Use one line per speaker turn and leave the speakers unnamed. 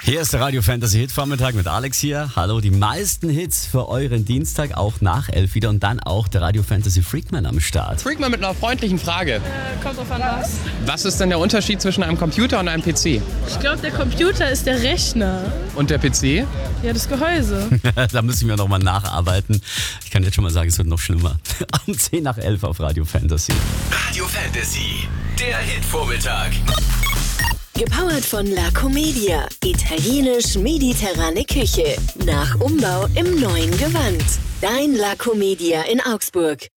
Hier ist der Radio Fantasy Hit Vormittag mit Alex hier. Hallo, die meisten Hits für euren Dienstag, auch nach 11 wieder. Und dann auch der Radio Fantasy Freakman am Start.
Freakman mit einer freundlichen Frage.
Kommt drauf an was.
Was ist denn der Unterschied zwischen einem Computer und einem PC?
Ich glaube, der Computer ist der Rechner.
Und der PC?
Ja, das Gehäuse.
Da müssen wir nochmal nacharbeiten. Ich kann jetzt schon mal sagen, es wird noch schlimmer. Um 10 nach 11 auf Radio Fantasy.
Radio Fantasy, der Hit-Vormittag.
Gepowert von La Comedia. Italienisch-mediterrane Küche. Nach Umbau im neuen Gewand. Dein La Comedia in Augsburg.